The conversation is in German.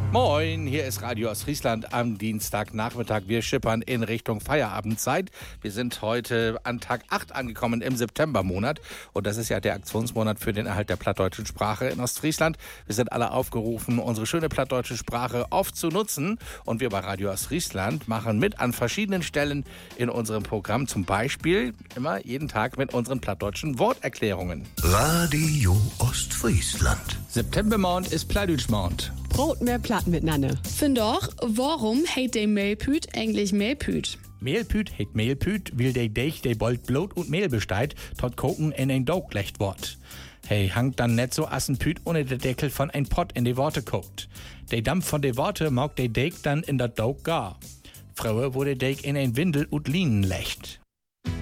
Moin, hier ist Radio Ostfriesland am Dienstagnachmittag. Wir schippern in Richtung Feierabendzeit. Wir sind heute an Tag 8 angekommen im Septembermonat. Und das ist ja der Aktionsmonat für den Erhalt der plattdeutschen Sprache in Ostfriesland. Wir sind alle aufgerufen, unsere schöne plattdeutsche Sprache oft zu nutzen. Und wir bei Radio Ostfriesland machen mit an verschiedenen Stellen in unserem Programm. Zum Beispiel immer jeden Tag mit unseren plattdeutschen Worterklärungen. Radio Ostfriesland. Septembermond ist Plattdeutschmond. Brot mehr Platt miteinander. Find doch, warum heet de Mehlpüt eigentlich Mehlpüt? Mehlpüt heet Mehlpüt, weil de Deich de Bolt Blut und Mehl besteit, tot koken in ein Daug lecht wort. Hey, hangt dann net so Assenpüt ohne der Deckel von ein Pott in de Worte kokt. De Dampf von de Worte mag de Deig dann in dat Daug gar. Fraue, wo de Deig in ein Windel und Linen lecht.